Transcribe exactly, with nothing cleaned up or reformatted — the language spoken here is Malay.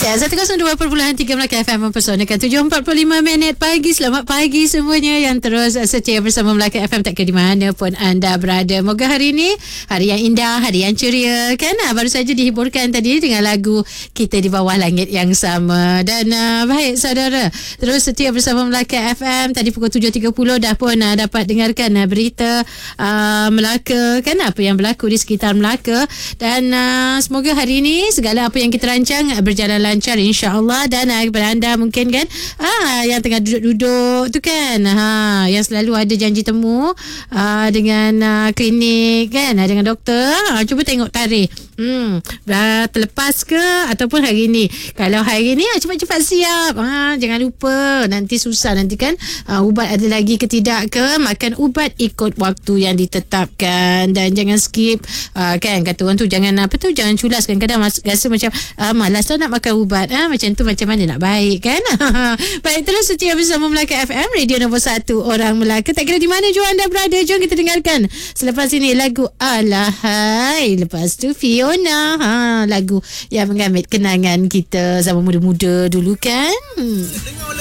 Ya, seratus dua perpuluhan tiga Melaka F M mempersoalkan tujuh empat puluh lima minit pagi. Selamat pagi semuanya yang terus setia bersama Melaka F M tak kira di mana pun anda berada. Moga hari ini hari yang indah, hari yang ceria kan. Baru saja dihiburkan tadi dengan lagu Kita di Bawah Langit yang Sama. Dan uh, baik saudara, terus setia bersama Melaka F M. Tadi pukul tujuh tiga puluh dah pun uh, dapat dengarkan uh, berita uh, Melaka kan, apa yang berlaku di sekitar Melaka. Dan uh, semoga hari ini segala apa yang kita rancang uh, berjalan lancar insya-Allah. Dan uh, kepada anda mungkin kan ah yang tengah duduk-duduk tu kan, ha yang selalu ada janji temu uh, dengan uh, klinik kan, uh, dengan doktor, ha, cuba tengok tarikh. Hmm, dah terlepas ke ataupun hari ni? Kalau hari ni ah, cepat-cepat siap. Ha, jangan lupa nanti susah nanti kan, uh, ubat ada lagi ke tidak ke, makan ubat ikut waktu yang ditetapkan dan jangan skip uh, kan, kata orang tu jangan apa tu jangan culas. Kadang-kadang mas, rasa macam uh, malas lah nak makan ubat. Ha, macam tu macam mana nak baik kan? Baik, terus setia bersama Melaka F M, radio nombor satu orang Melaka. Tak kira di mana jua anda berada, jom kita dengarkan selepas ini lagu Alahai, lepas tu Fiona, ha, lagu yang mengambil kenangan kita zaman muda-muda dulu kan. Hmm.